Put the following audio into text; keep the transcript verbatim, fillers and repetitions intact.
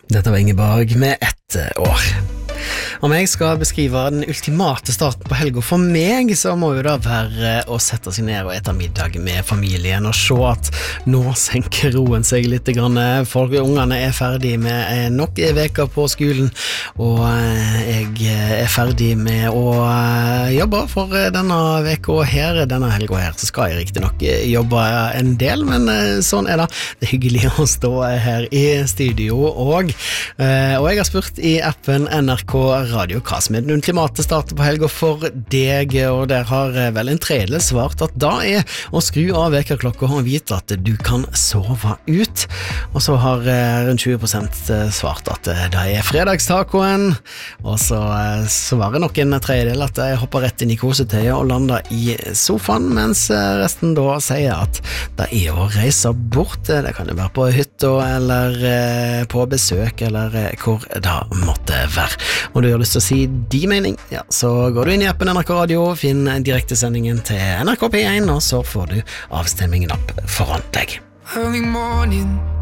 Dette var Ingeborg med ett år. Om jeg skal beskrive den ultimate starten på helgen for meg, så må jo det være å sette seg ned og ete middag med familien og se at nå senker roen seg litt grann. Folk og ungene er ferdig med nok veker på skolen, og jeg er ferdig med å jobbe for denne veka her. Denne helgen her så skal jeg riktig nok jobbe en del, men sånn er det. Det er hyggelig å stå her i studio, og, og jeg har spurt i appen N R K Radio hva som er den ultimate starten på helgen for deg, og der har vel en tredjedel svart at da er å skru av vekerklokka og vite at du kan sove ut. Og så har rundt tjue prosent svart at det er fredagstacoen, og så svarer nok en tredjedel at jeg hopper rett inn i kosetøyet og lander i sofaen, mens resten da sier at det er å reise bort. Det kan jo være på hytta eller på besøk eller hvor det måtte være. Og du har lyst til å si de mening, ja, så går du inn i appen N R K Radio, finn direktesendingen til N R K P én, og så får du avstemmingen opp foran deg. Early morning